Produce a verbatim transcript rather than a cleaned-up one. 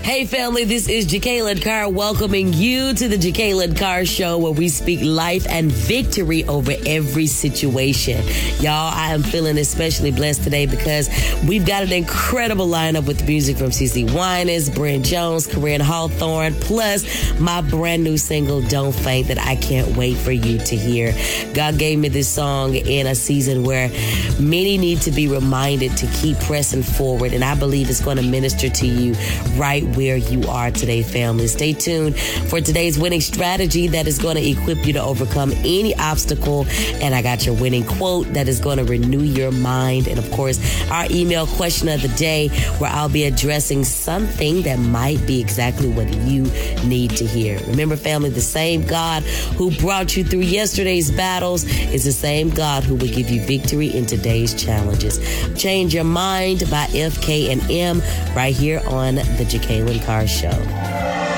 Hey family, this is Jacqueline Carr welcoming you to the Jacqueline Carr Show, where we speak life and victory over every situation. Y'all, I am feeling especially blessed today because we've got an incredible lineup with music from CeCe Winans, Brent Jones, Corinne Hawthorne, plus my brand new single, Don't Faint, that I can't wait for you to hear. God gave me this song in a season where many need to be reminded to keep pressing forward, and I believe it's going to minister to you right where you are today, family. Stay tuned for today's winning strategy that is going to equip you to overcome any obstacle, and I got your winning quote that is going to renew your mind, and of course, our email question of the day, where I'll be addressing something that might be exactly what you need to hear. Remember, family, the same God who brought you through yesterday's battles is the same God who will give you victory in today's challenges. Change Your Mind by F K and M right here on the Jacqueline Carr Show.